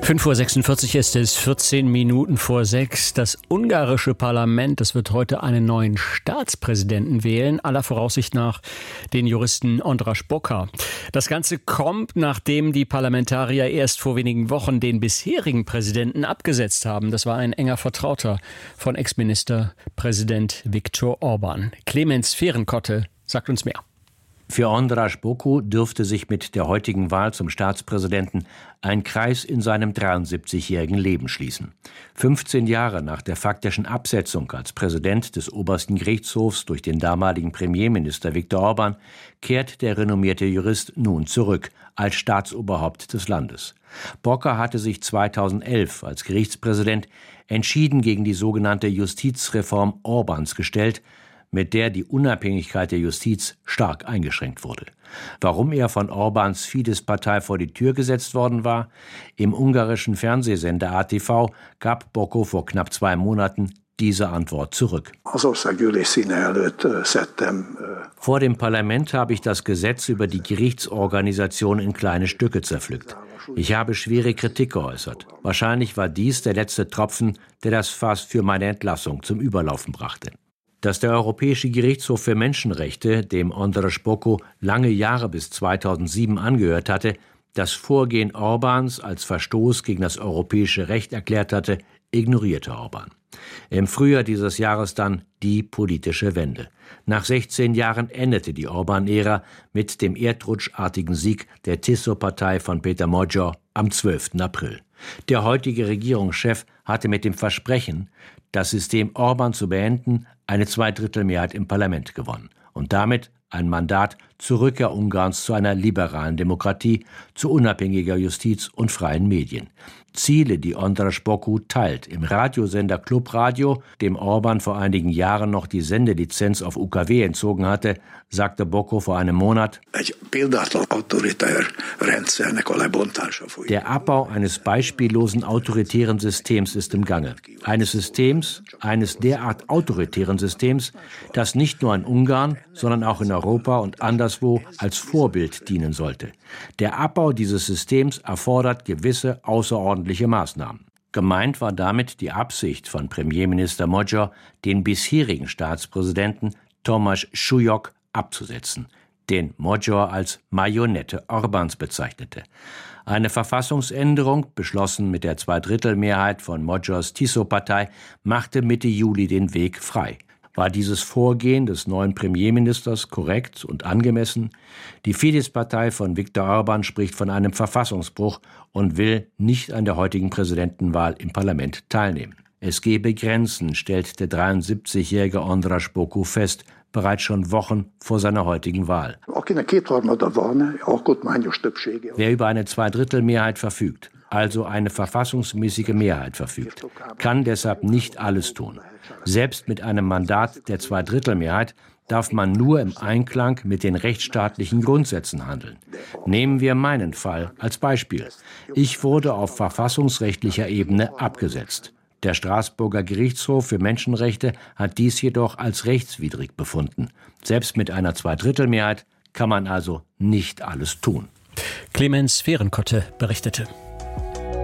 5:46 Uhr ist es, 14 Minuten vor 6. Das ungarische Parlament, das wird heute einen neuen Staatspräsidenten wählen, aller Voraussicht nach den Juristen András Bokar. Das Ganze kommt, nachdem die Parlamentarier erst vor wenigen Wochen den bisherigen Präsidenten abgesetzt haben. Das war ein enger Vertrauter von Ex-Ministerpräsident Viktor Orbán. Clemens Fehrenkotte sagt uns mehr. Für András Bokar dürfte sich mit der heutigen Wahl zum Staatspräsidenten ein Kreis in seinem 73-jährigen Leben schließen. 15 Jahre nach der faktischen Absetzung als Präsident des obersten Gerichtshofs durch den damaligen Premierminister Viktor Orbán kehrt der renommierte Jurist nun zurück als Staatsoberhaupt des Landes. Bokar hatte sich 2011 als Gerichtspräsident entschieden gegen die sogenannte Justizreform Orbáns gestellt, mit der die Unabhängigkeit der Justiz stark eingeschränkt wurde. Warum er von Orbáns Fidesz-Partei vor die Tür gesetzt worden war? Im ungarischen Fernsehsender ATV gab Bokar vor knapp 2 Monaten diese Antwort zurück. Vor dem Parlament habe ich das Gesetz über die Gerichtsorganisation in kleine Stücke zerpflückt. Ich habe schwere Kritik geäußert. Wahrscheinlich war dies der letzte Tropfen, der das Fass für meine Entlassung zum Überlaufen brachte. Dass der Europäische Gerichtshof für Menschenrechte, dem András Bokar lange Jahre bis 2007 angehört hatte, das Vorgehen Orbáns als Verstoß gegen das europäische Recht erklärt hatte, ignorierte Orbán. Im Frühjahr dieses Jahres dann die politische Wende. Nach 16 Jahren endete die Orbán-Ära mit dem erdrutschartigen Sieg der TISO-Partei von Péter Magyar am 12. April. Der heutige Regierungschef hatte mit dem Versprechen, das System Orbán zu beenden, eine Zweidrittelmehrheit im Parlament gewonnen und damit ein Mandat zur Rückkehr Ungarns zu einer liberalen Demokratie, zu unabhängiger Justiz und freien Medien. Ziele, die András Bokar teilt. Im Radiosender Klub Radio, dem Orbán vor einigen Jahren noch die Sendelizenz auf UKW entzogen hatte, sagte Bokar vor einem Monat: Der Abbau eines beispiellosen autoritären Systems ist im Gange. Eines derart autoritären Systems, das nicht nur in Ungarn, sondern auch in Europa und anderswo als Vorbild dienen sollte. Der Abbau dieses Systems erfordert gewisse außerordentliche Maßnahmen. Gemeint war damit die Absicht von Premierminister Magyar, den bisherigen Staatspräsidenten Tamás Súlyog abzusetzen, den Magyar als Marionette Orbáns bezeichnete. Eine Verfassungsänderung, beschlossen mit der Zweidrittelmehrheit von Magyars TISO-Partei, machte Mitte Juli den Weg frei. War dieses Vorgehen des neuen Premierministers korrekt und angemessen? Die Fidesz-Partei von Viktor Orbán spricht von einem Verfassungsbruch und will nicht an der heutigen Präsidentenwahl im Parlament teilnehmen. Es gebe Grenzen, stellt der 73-jährige András Bokar fest, bereits schon Wochen vor seiner heutigen Wahl. Wer über eine Zweidrittelmehrheit verfügt, also eine verfassungsmäßige Mehrheit verfügt, kann deshalb nicht alles tun. Selbst mit einem Mandat der Zweidrittelmehrheit darf man nur im Einklang mit den rechtsstaatlichen Grundsätzen handeln. Nehmen wir meinen Fall als Beispiel. Ich wurde auf verfassungsrechtlicher Ebene abgesetzt. Der Straßburger Gerichtshof für Menschenrechte hat dies jedoch als rechtswidrig befunden. Selbst mit einer Zweidrittelmehrheit kann man also nicht alles tun. Clemens Fehrenkotte berichtete.